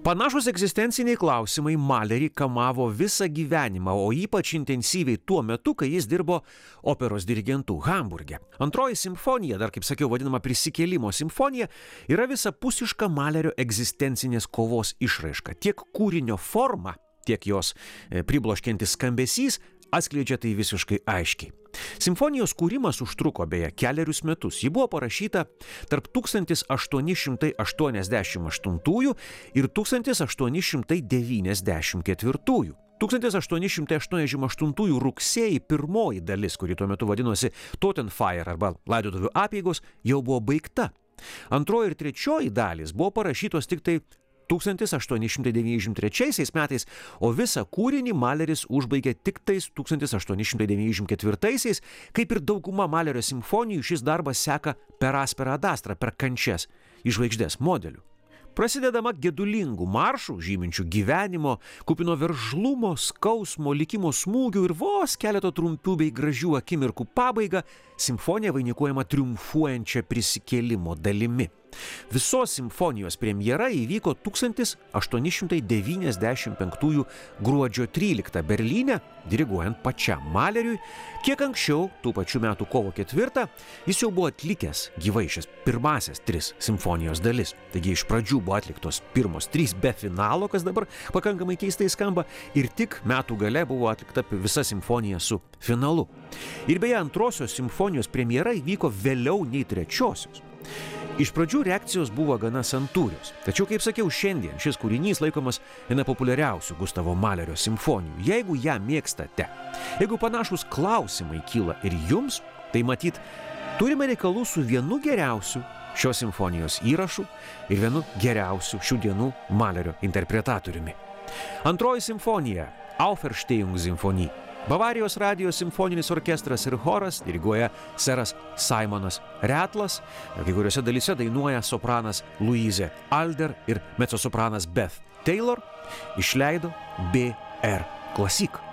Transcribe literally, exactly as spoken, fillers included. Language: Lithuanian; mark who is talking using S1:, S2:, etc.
S1: Panašus egzistenciniai klausimai Malerį kamavo visą gyvenimą, o ypač intensyviai tuo metu, kai jis dirbo operos dirigentu Hamburge. Antroji simfonija, dar kaip sakiau, vadinama prisikėlimo simfonija, yra visapusiška Malerio egzistencinės kovos išraiška. Tiek kūrinio forma, tiek jos pribloškiantis skambesys atskleidžia tai visiškai aiškiai. Simfonijos kūrimas užtruko beje kelerius metus. Ji buvo parašyta tarp tūkstantis aštuoni šimtai aštuoniasdešimt aštuntųjų ir tūkstantis aštuoni šimtai devyniasdešimt ketvirtųjų. tūkstantis aštuoni šimtai aštuoniasdešimt aštuntųjų rugsėjį pirmoji dalis, kuri tuo metu vadinosi Totenfeier arba laidotuvių apeigos, jau buvo baigta. Antroji ir trečioji dalys buvo parašytos tik tai tūkstantis aštuoni šimtai devyniasdešimt trečiaisiais metais, o visą kūrinį Maleris užbaigė tik tais tūkstantis aštuoni šimtai devyniasdešimt ketvirtaisiais, kaip ir dauguma Malerio simfonijų, šis darbas seka per asperą adastrą, per kančias, į žvaigždės modelių. Prasidedama gedulingų maršų, žyminčių gyvenimo, kupino veržlumo, skausmo, likimo smūgių ir vos keleto trumpių bei gražių akimirkų pabaiga, simfonija vainikuojama triumfuojančia prisikėlimo dalimi. Visos simfonijos premjera įvyko tūkstantis aštuoni šimtai devyniasdešimt penktųjų gruodžio tryliktą Berlyne, diriguojant pačiam Maleriui. Kiek anksčiau, tų pačių metų kovo ketvirtą, jis jau buvo atlikęs gyvai šias pirmasias tris simfonijos dalis. Taigi iš pradžių buvo atliktos pirmos trys be finalo, kas dabar pakankamai keistai skamba, ir tik metų gale buvo atlikta visa simfonija su finalu. Ir beje, antrosios simfonijos premjera įvyko vėliau nei trečiosios. Iš pradžių reakcijos buvo gana santūrios, tačiau, kaip sakiau, šiandien šis kūrinys laikomas viena populiariausių Gustavo Malerio simfonijų. Jeigu ją mėgstate, jeigu panašus klausimai kyla ir jums, tai matyt, turime reikalų su vienu geriausiu šios simfonijos įrašu ir vienu geriausiu šių dienų Malerio interpretatoriumi. Antroji simfonija – Auferstehungssymphonie. Bavarijos radijos simfoninis orkestras ir choras diriguoja seras Simonas Retlas, kai kuriuose dalyse dainuoja sopranas Louise Alder ir mezzosopranas Beth Taylor, išleido B R Classic.